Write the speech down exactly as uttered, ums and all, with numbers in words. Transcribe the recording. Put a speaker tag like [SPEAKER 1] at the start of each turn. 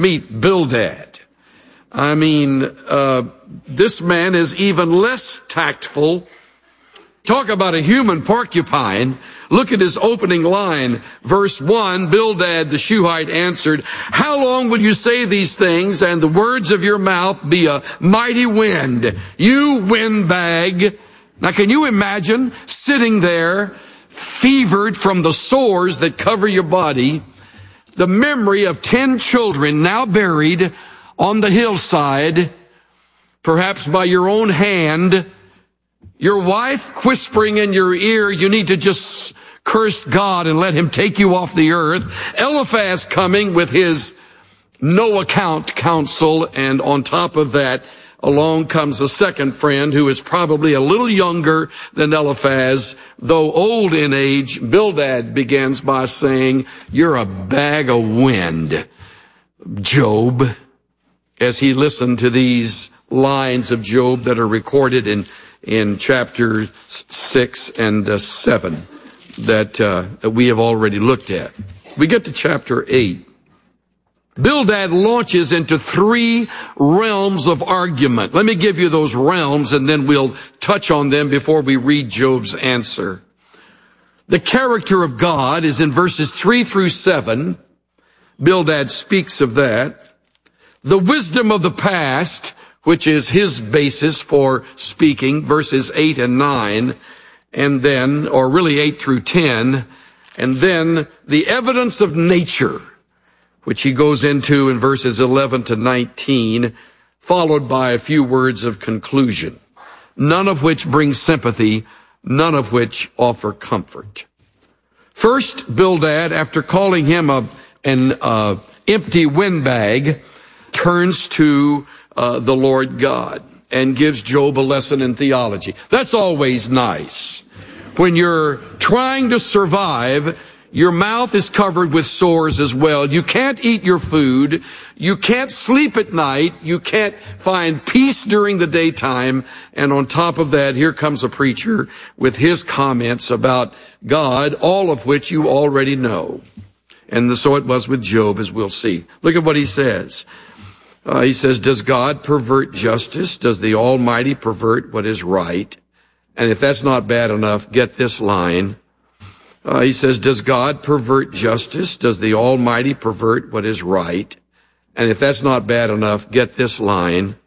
[SPEAKER 1] meet Bildad. I mean, uh, this man is even less tactful. Talk about a human porcupine. Look at his opening line. Verse one, Bildad the Shuhite answered, how long will you say these things and the words of your mouth be a mighty wind? You windbag. Now can you imagine sitting there fevered from the sores that cover your body, the memory of ten children now buried on the hillside, perhaps by your own hand, your wife whispering in your ear, you need to just curse God and let him take you off the earth. Eliphaz coming with his no account counsel, and on top of that, along comes a second friend who is probably a little younger than Eliphaz, though old in age. Bildad begins by saying, you're a bag of wind, Job, as he listened to these lines of Job that are recorded in in chapter six and uh, seven that, uh, that we have already looked at. We get to chapter eight. Bildad launches into three realms of argument. Let me give you those realms and then we'll touch on them before we read Job's answer. The character of God is in verses three through seven. Bildad speaks of that. The wisdom of the past, which is his basis for speaking, verses eight and nine, and then, or really eight through ten, and then the evidence of nature, which he goes into in verses eleven to nineteen, followed by a few words of conclusion, none of which bring sympathy, none of which offer comfort. First, Bildad, after calling him a, an uh, empty windbag, turns to Uh, the Lord God and gives Job a lesson in theology. That's always nice. When you're trying to survive, your mouth is covered with sores as well. You can't eat your food. You can't sleep at night. You can't find peace during the daytime. And on top of that, here comes a preacher with his comments about God, all of which you already know. And so it was with Job, as we'll see. Look at what he says. Uh, he says, does God pervert justice? Does the Almighty pervert what is right? And if that's not bad enough, get this line. Uh, he says, does God pervert justice? Does the Almighty pervert what is right? And if that's not bad enough, get this line.